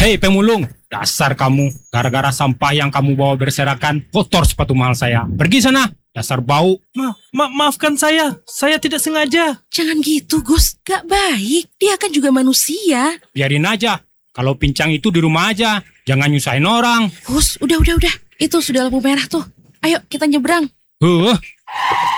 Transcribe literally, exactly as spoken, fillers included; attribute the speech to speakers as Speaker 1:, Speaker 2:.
Speaker 1: Hei pemulung, dasar kamu. Gara-gara sampah yang kamu bawa berserakan, kotor sepatu mahal saya. Pergi sana, dasar bau.
Speaker 2: Ma, ma maafkan saya, saya tidak sengaja.
Speaker 3: Jangan gitu, Gus. Gak baik. Dia kan juga manusia.
Speaker 1: Biarin aja. Kalau pincang itu di rumah aja. Jangan nyusahin orang.
Speaker 3: Gus, udah, udah, udah. Itu sudah lampu merah tuh. Ayo kita nyebrang.
Speaker 1: Huh.